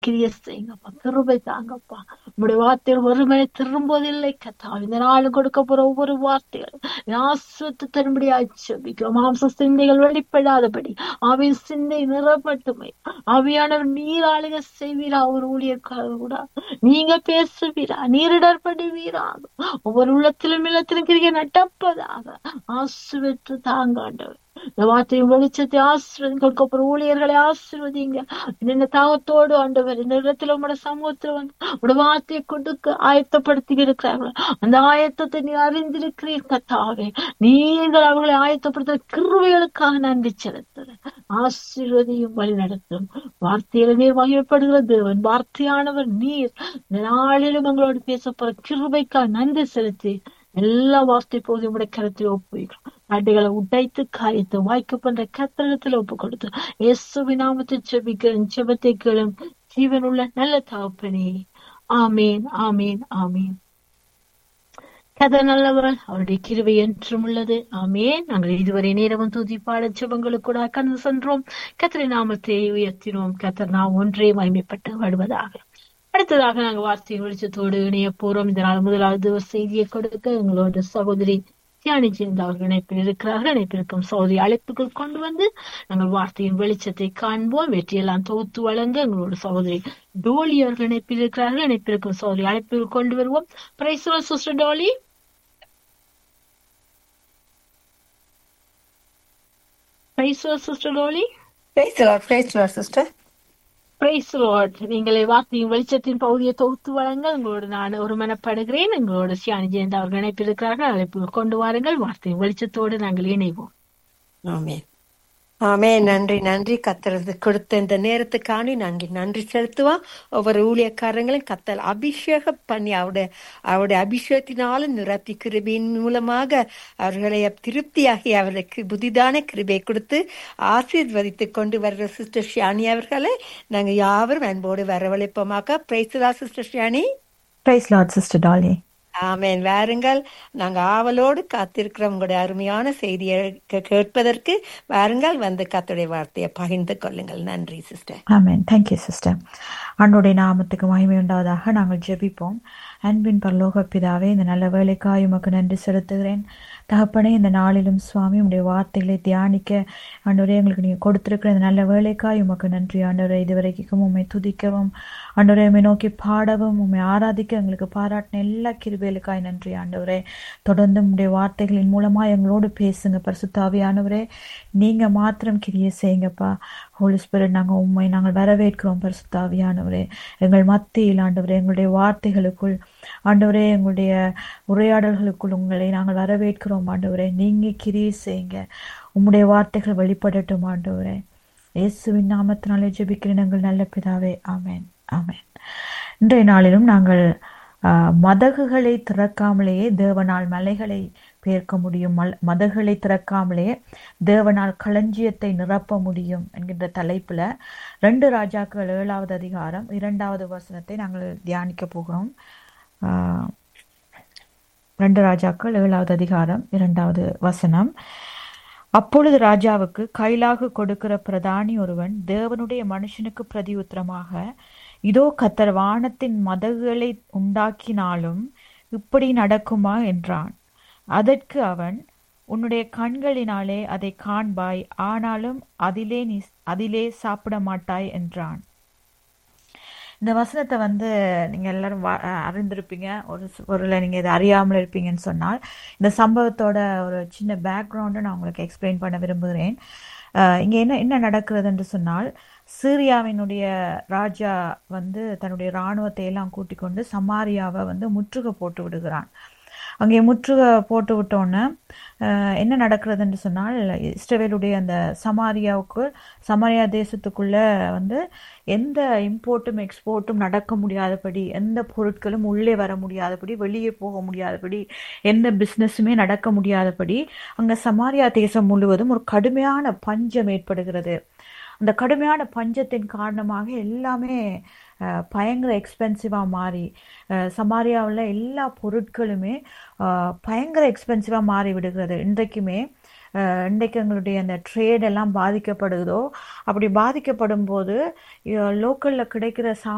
கிரிய செய்யுங்கப்பா, கிருபை தாங்கப்பா. உங்களுடைய வார்த்தைகள் ஒருமனை திரும்புவதில்லை கத்தா. இந்த நாள் கொடுக்க போற ஒவ்வொரு வார்த்தைகள் ஆசுவத்து தரும்படி ஆட்சேபிக்கிறோம். மாம்ச சிந்தைகள் வெளிப்படாதபடி ஆவின் சிந்தை நிறப்பட்டுமை. ஆவியானவர் நீர் ஆளுக செய்வீரா, ஒரு ஊழியக்காரர் கூட நீங்க பேசுவீரா, நீரிடர்படுவீராக. ஒவ்வொரு உள்ளத்திலும் இல்லத்திலும் கிரியை நடப்பதாக ஆசுவத்து தாங்காண்டவர். இந்த வார்த்தையும் வெளிச்சத்தை ஆசீர்வதிங்க. கொடுக்கப்படுற ஊழியர்களை ஆசீர்வதிங்க. என்ன தாகத்தோடு ஆண்டவர் இந்த இடத்துல உங்களோட சமூகத்துல வந்து உங்களோட வார்த்தையை கொடுக்க ஆயத்தப்படுத்தி இருக்கிறார்கள். அந்த ஆயத்தத்தை நீ அறிந்திருக்கிறீர் கத்தாவே. நீங்கள் அவர்களை ஆயத்தப்படுத்த கிருபைகளுக்காக நன்றி செலுத்துறேன். ஆசீர்வதியும் வழி நடத்தும். வார்த்தையில நீர் மகிமைப்படுகிற தேவன், வார்த்தையானவர் நீர். இந்த நாளிலும் எங்களோடு பேச போற கிருபைக்காக நன்றி செலுத்தி எல்லா வார்த்தை போது உங்களுடைய கருத்தில் ஒப்புவிக்கிறோம். அட்டைகளை உடைத்து காயத்து வாய்க்கு பண்ற கத்திரத்துல ஒப்பு கொடுத்து இயேசுவின் நாமத்தை ஜெபிக்கிறேன். ஜெபத்தை கேளும் ஜீவனுள்ள நல்ல தகப்பனே. ஆமேன், ஆமேன், ஆமேன். கதை நல்லவர், அவருடைய கிருபை என்றும் உள்ளது. ஆமேன். நாங்கள் இதுவரை நேரமும் துதி பாட ஜெபங்களுக்கு கூட கடந்து சென்றோம். கர்த்தரை நாமத்தை உயர்த்தினோம். கர்த்தர் நாம் ஒன்றே மகிமைப்பட்டு வருவதாக. அடுத்ததாக நாங்கள் வார்த்தையின் வெளிச்சத்தோடு இணைய போறோம். இந்த நாள் முதலாவது ஒரு செய்தியை கொடுக்க எங்களோட சகோதரி தியானி ஜெயந்த் அவர்கள் இணைப்பில் இருக்கிறார்கள். இணைப்பிற்கும் சகோதரி அழைப்புகள் கொண்டு வந்து நாங்கள் வார்த்தையின் வெளிச்சத்தை காண்போம். வெற்றியெல்லாம் தொகுத்து வழங்க எங்களோட சகோதரி டோலி அவர்கள் இணைப்பில் இருக்கிறார்கள். இணைப்பிற்கும் சகோதரி அழைப்புகள் கொண்டு வருவோம். Praise the Lord sister Dolly. Praise the Lord sister Dolly. Praise the Lord, sister. Praise the Lord. நீங்களை வார்த்தையின் வெளிச்சத்தின் பகுதியை தொகுத்து வழங்க எங்களோடு நான் ஒருமனப்படுகிறேன். எங்களோட சியானி ஜெயந்த் அவர்கள் இணைப்பில் இருக்கிறார்கள். அழைப்பு கொண்டு வாருங்கள். வார்த்தையின் வெளிச்சத்தோடு நாங்கள் இணைவோம். Amen. ஆமென். நன்றி கத்தருக்கு கொடுத்த இந்த நேரத்துக்காண்டி நாங்கள் நன்றி செலுத்துவோம். ஒவ்வொரு ஊழியக்காரங்களும் கத்தல் அபிஷேகம் பண்ணி அவருடைய அபிஷேகத்தினாலும் நிரப்பி கிருபையின் மூலமாக அவர்களை திருப்தியாகி அவர்களுக்கு புதிதான கிருபை கொடுத்து ஆசீர்வதித்து கொண்டு வர்ற சிஸ்டர் ஷியானி அவர்களை நாங்கள் யாவரும் அன்போடு வரவழைப்போமாக. Praise the Lord sister ஷியானி. Praise Lord, Sister Dolly. ஆமென். வாருங்கள், நாங்க ஆவலோடு காத்திருக்கிறோம் உங்களுடைய அருமையான செய்தியை கேட்பதற்கு. வாருங்கள், வந்து கர்த்தருடைய வார்த்தையை பகிர்ந்து கொள்ளுங்கள். நன்றி sister. Amen. Thank you, Sister. அன்னுடைய நாமத்துக்கு மகிமை உண்டாவதாக. நாங்கள் ஜெபிப்போம். அன்பின் பரலோக பிதாவே, இந்த நல்ல வேலைக்காய் உமக்கு நன்றி செலுத்துகிறேன். தகப்பனே, இந்த நாளிலும் சுவாமி உடைய வார்த்தைகளை தியானிக்க ஆண்டவரே எங்களுக்கு நீங்கள் கொடுத்திருக்கிற இந்த நல்ல வேலைக்காய் உமக்கு நன்றி ஆண்டவரே. இதுவரைக்கும் உண்மை துதிக்கவும் ஆண்டவரே, உண்மை நோக்கி பாடவும் உண்மை ஆராதிக்க எங்களுக்கு பாராட்டின எல்லா கிருபைகளுக்காய் நன்றி ஆண்டவரே. தொடர்ந்து உடைய வார்த்தைகளின் மூலமா எங்களோடு பேசுங்க பரிசுத்த ஆவியானவரே. நீங்க மாத்திரம் கிரியை செய்யுங்கப்பா. ஹோலி ஸ்பிரிட், நாங்கள் வரவேற்கிறோம் பரிசுத்த ஆவியானவரே. எங்கள் மத்தியில் ஆண்டவரே, எங்களுடைய வார்த்தைகளுக்குள் ஆண்டவரே, எங்களுடைய உரையாடல்களுக்குள் உங்களை நாங்கள் வரவேற்கிறோம் ஆண்டவரே. நீங்க கிரியை செய்யுங்க, உம்முடைய வார்த்தைகள் வெளிப்படட்டும் ஆண்டவரே. இயேசுவின் நாமத்தினாலே ஜெபிக்கிறேன் எங்கள் நல்ல பிதாவே. ஆமென், ஆமென். இன்றைய நாளிலும் நாங்கள் மதகுகளை திறக்காமலேயே தேவனால் மலைகளை பெயர்க்க முடியும், மதகுகளை திறக்காமலேயே தேவனால் களஞ்சியத்தை நிரப்ப முடியும் என்கின்ற தலைப்புல 2 ராஜாக்கள் 7வது அதிகாரம் 2வது வசனத்தை நாங்கள் தியானிக்க போகிறோம். 2 ராஜாக்கள் 7வது அதிகாரம் 2வது வசனம். அப்பொழுது ராஜாவுக்கு கைலாகு கொடுக்கிற பிரதானி ஒருவன் தேவனுடைய மனுஷனுக்கு பிரதி உத்தரமாக, இதோ கர்த்தர் வானத்தின் மதகுகளை உண்டாக்கினாலும் இப்படி நடக்குமா என்றான். அதற்கு அவன், உன்னுடைய கண்களினாலே அதை காண்பாய், ஆனாலும் அதிலே சாப்பிட மாட்டாய் என்றான். இந்த வசனத்தை நீங்க எல்லாரும் அறிந்திருப்பீங்க. ஒருவேளை நீங்க இதை அறியாமல் இருப்பீங்கன்னு சொன்னால், இந்த சம்பவத்தோட ஒரு சின்ன பேக்ரவுண்டை நான் உங்களுக்கு எக்ஸ்பிளைன் பண்ண விரும்புகிறேன். இங்க என்ன நடக்கிறது என்று சொன்னால், சீரியாவினுடைய ராஜா தன்னுடைய இராணுவத்தை எல்லாம் கூட்டிக் கொண்டு சமாரியாவை முற்றுகை போட்டு விடுகிறான். அங்கே முற்றுகை போட்டு விட்டோன்னு என்ன நடக்கிறது என்று சொன்னால், இஸ்ரவேலுடைய அந்த சமாரியா தேசத்துக்குள்ள எந்த இம்போர்ட்டும் எக்ஸ்போர்ட்டும் நடக்க முடியாதபடி, எந்த பொருட்களும் உள்ளே வர முடியாதபடி, வெளியே போக முடியாதபடி, எந்த பிஸ்னஸுமே நடக்க முடியாதபடி அங்க சமாரியா தேசம் முழுவதும் ஒரு கடுமையான பஞ்சம் ஏற்படுகிறது. அந்த கடுமையான பஞ்சத்தின் காரணமாக எல்லாமே பயங்கர எக்ஸ்பென்சிவாக மாறி, சமாரியாவில் எல்லா பொருட்களுமே பயங்கர எக்ஸ்பென்சிவாக மாறி விடுகிறது. இன்றைக்கு எங்களுடைய அந்த ட்ரேட் எல்லாம் பாதிக்கப்படுதோ, அப்படி பாதிக்கப்படும் போது லோக்கலில் கிடைக்கிற